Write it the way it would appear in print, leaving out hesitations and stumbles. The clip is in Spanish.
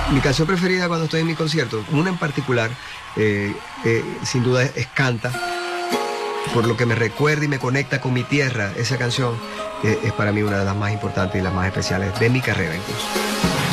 Mi canción preferida cuando estoy en mi concierto, una en particular, sin duda es Canta, por lo que me recuerda y me conecta con mi tierra. Esa canción es para mí una de las más importantes y las más especiales de mi carrera incluso.